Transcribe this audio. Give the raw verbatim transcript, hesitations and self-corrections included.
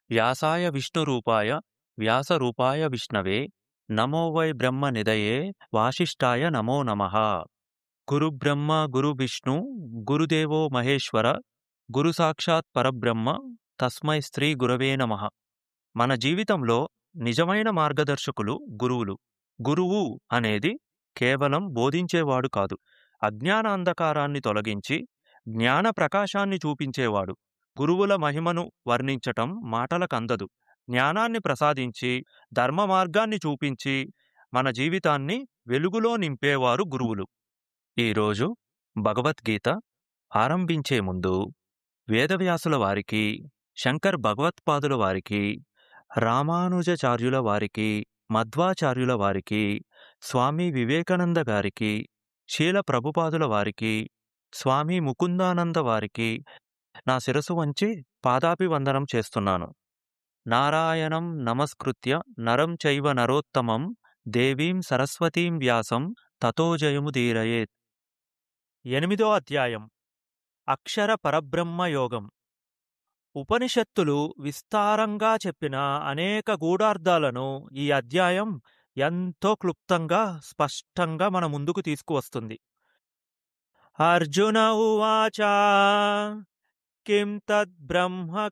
వ్యాసాయ విష్ణురూపాయ వ్యాసరూపాయ విష్ణవే నమో వై బ్రహ్మనిధయే వాసిష్ఠాయ నమో నమః. గురుబ్రహ్మ గురువిష్ణు గురుదేవో మహేశ్వర గురు సాక్షాత్ పరబ్రహ్మ తస్మై శ్రీ గురవే నమః. మన జీవితంలో నిజమైన మార్గదర్శకులు గురువులు. గురువు అనేది కేవలం బోధించేవాడు కాదు, అజ్ఞాన అంధకారాన్ని తొలగించి జ్ఞాన ప్రకాశాన్ని చూపించేవాడు. గురువుల మహిమను వర్ణించటం మాటలకందదు. జ్ఞానాన్ని ప్రసాదించి ధర్మ మార్గాన్ని చూపించి మన జీవితాన్ని వెలుగులో నింపేవారు గురువులు. ఈరోజు భగవద్గీత ఆరంభించే ముందు వేదవ్యాసుల వారికి, శంకర్ భగవత్పాదుల వారికి, రామానుజాచార్యుల వారికి, మధ్వాచార్యుల వారికి, స్వామి వివేకానంద గారికి, శీల ప్రభుపాదుల వారికి, స్వామి ముకుందానంద వారికి నా శిరసు వంచి పాదాభివందనం చేస్తున్నాను. నారాయణం నమస్కృత్య నరం చైవ నరోత్తమం దేవీం సరస్వతీం వ్యాసం తతో జయముదీరయేత్. ఎనిమిదో అధ్యాయం అక్షర పరబ్రహ్మ యోగం. ఉపనిషత్తులు విస్తారంగా చెప్పిన అనేక గూఢార్థాలను ఈ అధ్యాయం ఎంతో క్లుప్తంగా స్పష్టంగా మన ముందుకు తీసుకువస్తుంది. అర్జున ఉవాచ కిం తద్ బ్రహ్మ